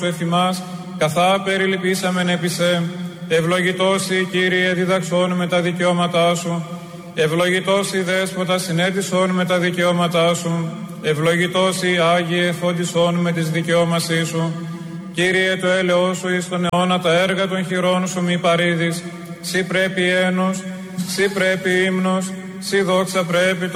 εφημάς, καθά περιλυπήσαμεν επί σε. Ευλογητός η Κύριε διδαξών με τα δικαιώματά σου. Ευλογητός η Δέσποτα συνέτησον με τα δικαιώματά σου. Ευλογητός η Άγιε φωτισόν με τις δικαιώμασή σου. Κύριε το έλεος σου εις τον αιώνα τα έργα των χειρών σου μη παρήδεις. Σοι πρέπει ένος, σοι πρέπει ύμνος, σοι δόξα πρέπει